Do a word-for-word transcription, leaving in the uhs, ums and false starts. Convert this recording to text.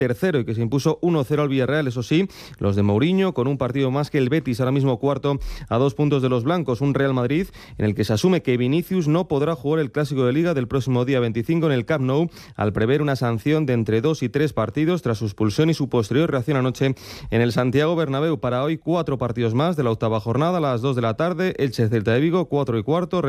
tercero y que se impuso uno cero al Villarreal. Eso sí, los de Mourinho con un partido más que el Betis, ahora mismo cuarto a dos puntos de los blancos. Un Real Madrid en el que se asume que Vinicius no podrá jugar el Clásico de Liga del próximo día veinticinco en el Camp Nou, al prever una sanción de entre dos y tres partidos tras su expulsión y su posterior reacción anoche en el Santiago Bernabéu. Para hoy, cuatro partidos más de la octava jornada a las dos de la tarde. Elche Celta de Vigo, cuatro y cuarto.